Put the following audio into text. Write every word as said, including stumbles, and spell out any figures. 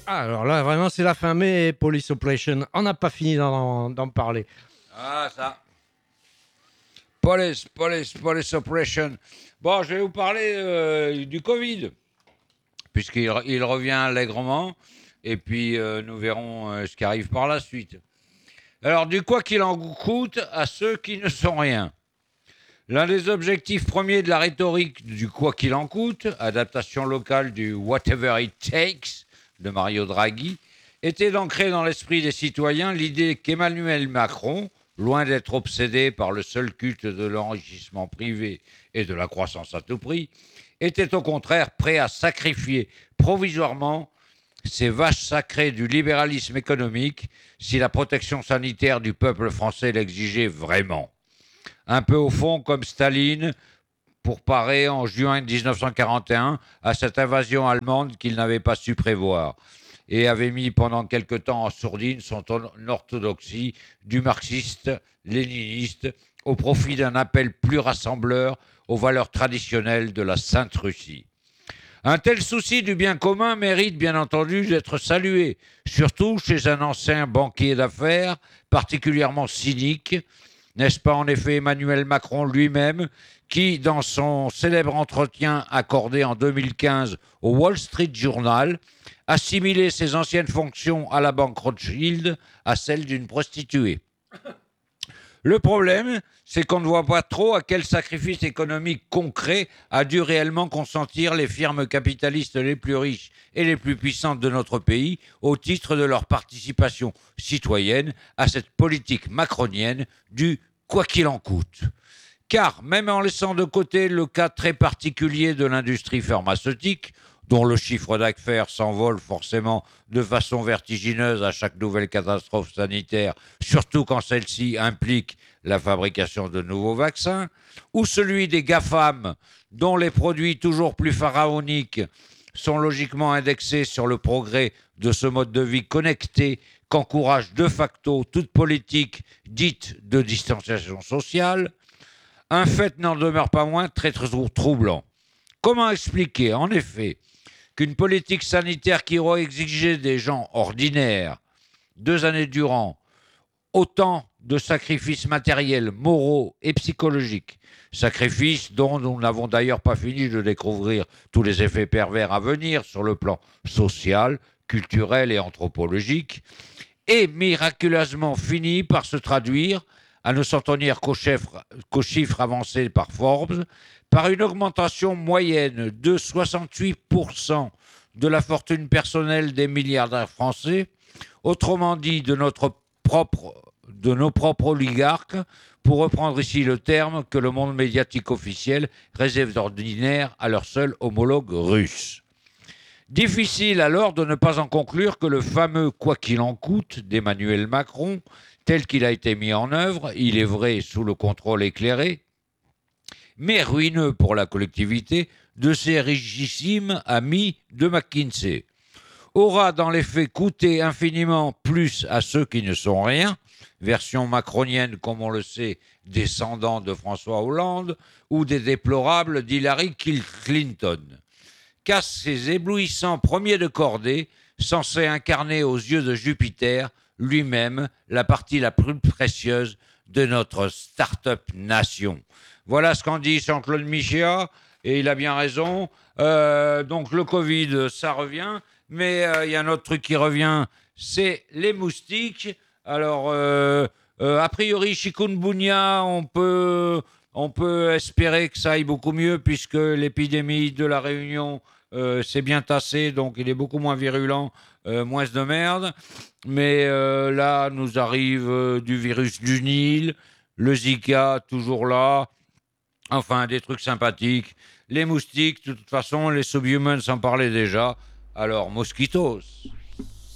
Ah, alors là, vraiment, c'est la fin, mais Police Operation, on n'a pas fini d'en, d'en parler. Ah, ça. Police, police, police operation. Bon, je vais vous parler euh, du Covid, puisqu'il il revient allègrement, et puis euh, nous verrons euh, ce qui arrive par la suite. Alors, du quoi qu'il en coûte à ceux qui ne sont rien. L'un des objectifs premiers de la rhétorique du quoi qu'il en coûte, adaptation locale du whatever it takes de Mario Draghi, était d'ancrer dans l'esprit des citoyens l'idée qu'Emmanuel Macron, loin d'être obsédé par le seul culte de l'enrichissement privé et de la croissance à tout prix, était au contraire prêt à sacrifier provisoirement ces vaches sacrées du libéralisme économique si la protection sanitaire du peuple français l'exigeait vraiment. Un peu au fond comme Staline pour parer en juin dix-neuf cent quarante et un à cette invasion allemande qu'il n'avait pas su prévoir et avait mis pendant quelque temps en sourdine son orthodoxie du marxiste-léniniste au profit d'un appel plus rassembleur aux valeurs traditionnelles de la Sainte Russie. Un tel souci du bien commun mérite bien entendu d'être salué, surtout chez un ancien banquier d'affaires particulièrement cynique. N'est-ce pas en effet Emmanuel Macron lui-même qui, dans son célèbre entretien accordé en deux mille quinze au Wall Street Journal, assimilait ses anciennes fonctions à la banque Rothschild à celles d'une prostituée. Le problème, c'est qu'on ne voit pas trop à quel sacrifice économique concret a dû réellement consentir les firmes capitalistes les plus riches et les plus puissantes de notre pays au titre de leur participation citoyenne à cette politique macronienne du quoi qu'il en coûte. Car même en laissant de côté le cas très particulier de l'industrie pharmaceutique, dont le chiffre d'affaires s'envole forcément de façon vertigineuse à chaque nouvelle catastrophe sanitaire, surtout quand celle-ci implique la fabrication de nouveaux vaccins, ou celui des GAFAM, dont les produits toujours plus pharaoniques sont logiquement indexés sur le progrès de ce mode de vie connecté qu'encourage de facto toute politique dite de distanciation sociale, un fait n'en demeure pas moins très, très troublant. Comment expliquer, en effet, qu'une politique sanitaire qui aurait exigé des gens ordinaires, deux années durant, autant de sacrifices matériels, moraux et psychologiques, sacrifices dont nous n'avons d'ailleurs pas fini de découvrir tous les effets pervers à venir sur le plan social, culturel et anthropologique, et miraculeusement fini par se traduire, à ne s'en tenir qu'aux chiffres, qu'aux chiffres avancés par Forbes, par une augmentation moyenne de soixante-huit pour cent de la fortune personnelle des milliardaires français, autrement dit de, notre propre, de nos propres oligarques, pour reprendre ici le terme que le monde médiatique officiel réserve d'ordinaire à leur seul homologue russe. Difficile alors de ne pas en conclure que le fameux quoi qu'il en coûte d'Emmanuel Macron, tel qu'il a été mis en œuvre, il est vrai sous le contrôle éclairé, mais ruineux pour la collectivité de ses richissimes amis de McKinsey, aura dans les faits coûté infiniment plus à ceux qui ne sont rien, version macronienne comme on le sait, descendant de François Hollande, ou des déplorables d'Hillary Clinton, qu'à ces éblouissants premiers de cordée, censés incarner aux yeux de Jupiter lui-même la partie la plus précieuse de notre start-up nation. Voilà ce qu'en dit Jean-Claude Michéa, et il a bien raison. Euh, donc le Covid, ça revient, mais il euh, y a un autre truc qui revient, c'est les moustiques. Alors, euh, euh, a priori, chikungunya, on peut, on peut espérer que ça aille beaucoup mieux, puisque l'épidémie de la Réunion euh, s'est bien tassée, donc il est beaucoup moins virulent, euh, moins de merde. Mais euh, là, nous arrive euh, du virus du Nil, le Zika, toujours là. Enfin, des trucs sympathiques. Les moustiques, de toute façon, les subhumans s'en parlaient déjà. Alors, mosquitos.